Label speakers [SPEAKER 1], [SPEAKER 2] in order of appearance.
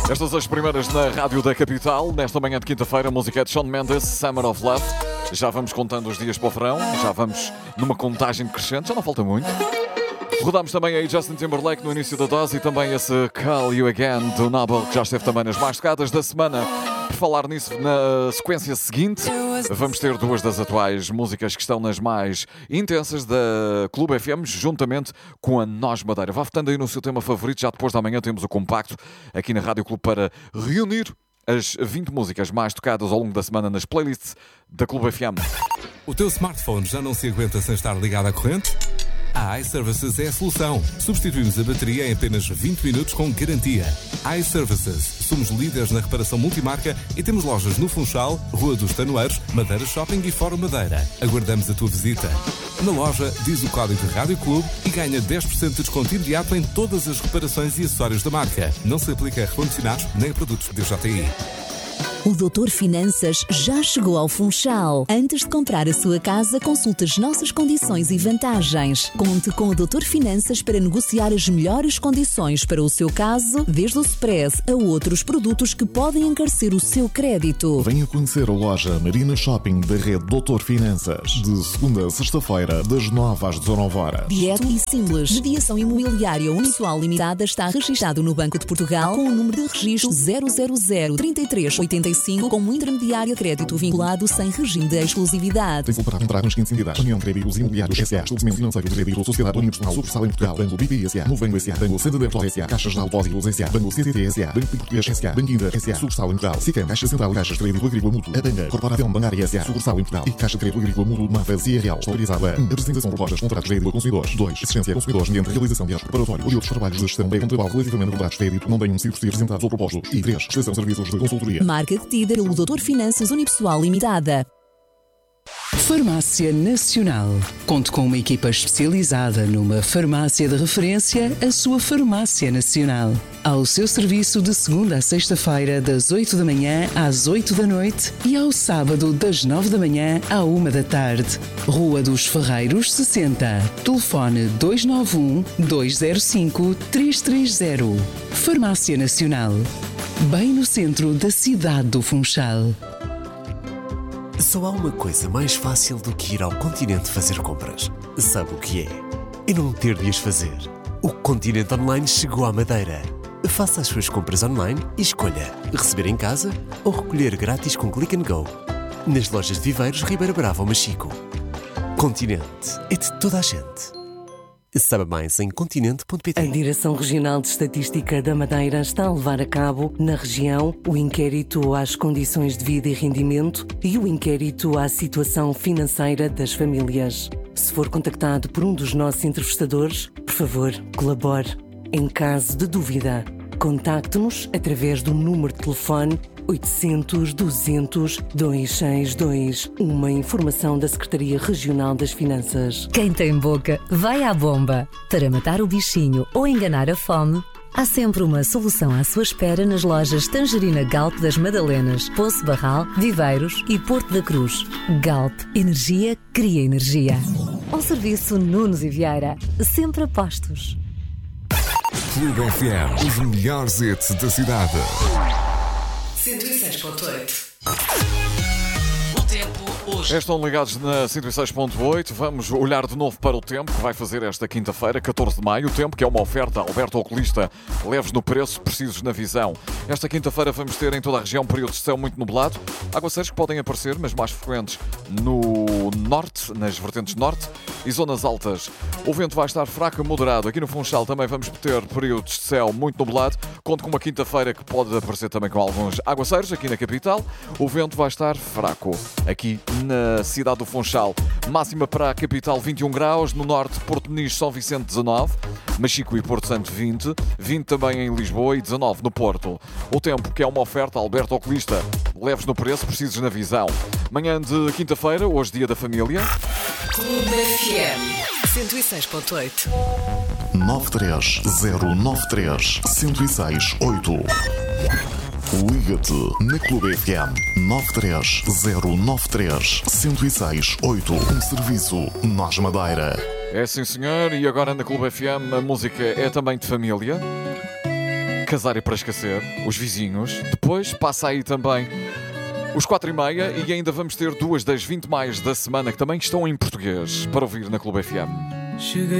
[SPEAKER 1] Estas as primeiras na Rádio da Capital. Nesta manhã de quinta-feira, a música é de Shawn Mendes, Summer of Love. Já vamos contando os dias para o verão, já vamos numa contagem crescente, já não falta muito. Rodamos também aí Justin Timberlake no início da dose e também esse Call You Again do Noble, que já esteve também nas mais tocadas da semana. Por falar nisso, na sequência seguinte, vamos ter duas das atuais músicas que estão nas mais intensas da Clube FM, juntamente com a Nós Madeira. Vá votando aí no seu tema favorito, já depois da manhã temos o compacto aqui na Rádio Clube para reunir as 20 músicas mais tocadas ao longo da semana nas playlists da Clube FM.
[SPEAKER 2] O teu smartphone já não se aguenta sem estar ligado à corrente? A iServices é a solução. Substituímos a bateria em apenas 20 minutos com garantia. iServices. Somos líderes na reparação multimarca e temos lojas no Funchal, Rua dos Tanoeiros, Madeira Shopping e Fórum Madeira. Aguardamos a tua visita. Na loja, diz o código Rádio Clube e ganha 10% de desconto imediato em todas as reparações e acessórios da marca. Não se aplica a recondicionados nem a produtos DJI.
[SPEAKER 3] O Doutor Finanças já chegou ao Funchal. Antes de comprar a sua casa, consulte as nossas condições e vantagens. Conte com o Doutor Finanças para negociar as melhores condições para o seu caso, desde o Express a outros produtos que podem encarecer o seu crédito.
[SPEAKER 4] Venha conhecer a loja Marina Shopping da rede Doutor Finanças. De segunda a sexta-feira, das 9 às 19 horas.
[SPEAKER 3] Direto e simples. Mediação imobiliária unipessoal limitada está registado no Banco de Portugal com o número de registro 0003385 como intermediário de crédito vinculado sem regime de exclusividade.
[SPEAKER 4] Tem para entrar nas seguintes entidades: União de Créditos Imobiliários S.A., Estabelecimento Financeiro de Crédito, Sociedade Unipessoal, Sucursal em Portugal, Banco BPI S.A., Nubanco S.A., Banco Santander S.A., Caixa Geral de Depósitos S.A., Banco CTT S.A., Banco Português S.A., Banco Inter S.A., Sucursal em Portugal, SICAM, Caixa Central de Caixas de Crédito Agrícola Mútuo, a Banca, Corporação Bancária S.A., Sucursal em Portugal e Caixa de Crédito Agrícola Mútuo de Mafra, CRL, autorizada. 1. Apresentação de propostas, contratos de crédito a consumidores. 2. Assistência a consumidores mediante realização de atos preparatórios e outros trabalhos de gestão de contratual relativamente a contratos de crédito não tenham sido apresentados ou propostos. E 3. Prestação de serviços de consultoria.
[SPEAKER 3] Marca detida pelo Doutor Finanças Unipessoal Limitada.
[SPEAKER 5] Farmácia Nacional. Conte com uma equipa especializada numa farmácia de referência, a sua Farmácia Nacional. Ao seu serviço de segunda a sexta-feira, das 8 da manhã às 8 da noite e ao sábado, das 9 da manhã à 1 da tarde. Rua dos Ferreiros, 60. Telefone 291-205-330. Farmácia Nacional. Bem no centro da cidade do Funchal.
[SPEAKER 6] Só há uma coisa mais fácil do que ir ao Continente fazer compras. Sabe o que é? E não ter de as fazer. O Continente Online chegou à Madeira. Faça as suas compras online e escolha receber em casa ou recolher grátis com Click and Go. Nas lojas de Viveiros, Ribeira Brava ou Machico. Continente é de toda a gente. Saiba mais em continente.pt.
[SPEAKER 7] A Direção Regional de Estatística da Madeira está a levar a cabo, na região, o inquérito às condições de vida e rendimento e o inquérito à situação financeira das famílias. Se for contactado por um dos nossos entrevistadores, por favor, colabore. Em caso de dúvida, contacte-nos através do número de telefone 800-200-262. Uma informação da Secretaria Regional das Finanças.
[SPEAKER 8] Quem tem boca, vai à bomba. Para matar o bichinho ou enganar a fome, há sempre uma solução à sua espera nas lojas Tangerina Galp das Madalenas, Poço Barral, Viveiros e Porto da Cruz. Galp. Energia cria energia. Ao serviço Nunes e Vieira. Sempre a postos.
[SPEAKER 2] Clube FM, os melhores hits da cidade.
[SPEAKER 5] 106.8.
[SPEAKER 1] Estão ligados na 106.8. Vamos olhar de novo para o tempo que vai fazer esta quinta-feira, 14 de maio. O tempo que é uma oferta Alberto Oculista. Leves no preço, precisos na visão. Esta quinta-feira vamos ter em toda a região períodos de céu muito nublado. Aguaceiros que podem aparecer, mas mais frequentes no norte, nas vertentes norte e zonas altas. O vento vai estar fraco a moderado. Aqui no Funchal também vamos ter períodos de céu muito nublado. Conto com uma quinta-feira que pode aparecer também com alguns aguaceiros aqui na capital. O vento vai estar fraco aqui na cidade do Funchal. Máxima para a capital 21 graus, no norte Porto Muniz, São Vicente 19, Machico e Porto Santo 20, 20 também em Lisboa e 19 no Porto. O tempo que é uma oferta Alberto Oculista. Leves no preço, precisos na visão. Manhã de quinta-feira, hoje dia da família.
[SPEAKER 5] Clube FM 106.8.
[SPEAKER 4] 93093-1068. Liga-te na Clube FM 93093-1068. Um serviço Nós Madeira.
[SPEAKER 1] É sim, senhor. E agora na Clube FM a música é também de família. Casar e para Esquecer, os vizinhos. Depois passa aí também os 4h30 e ainda vamos ter 2 das 20 mais da semana que também estão em português para ouvir na Clube FM.